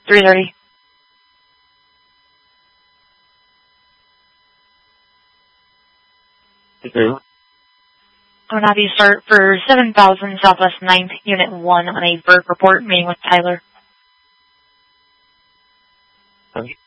3:30. Okay. I'm gonna have you start for 7000 Southwest 9th, Unit 1 on a bird report meeting with Tyler. Okay.